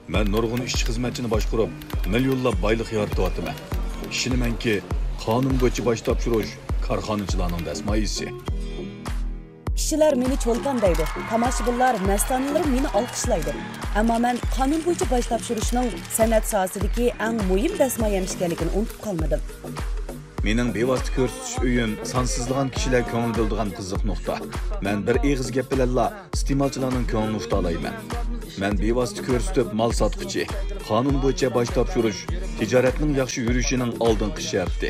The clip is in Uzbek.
Men nurg'un ishchi xizmatchini boshqarib, millionlab boylik yaratyapman. Ishonamanki, qonun bo'yicha bosh topshirish korxonachilarning dasmoyisi. Kishilar meni cho'lpon deydi. Tomoshabinlar, mastanalar meni olqishlaydi. Ammo men qonun bo'yicha bosh topshirishning san'at sohasidagi eng muhim dasmoyam ekanligini unutib qolmadim. Mening bevosita ko'rsatish uyim sonsizlagan kishilar ko'ngil bildigan qiziq nuqta. Men bir eg'iz gap bilanla iste'molchilarning ko'nglini ufolayman. Men bevosita ko'rsatib mal sotquchi, qonun bo'yicha bosh topshirish tijoratning yaxshi yurishining oldingi sharti.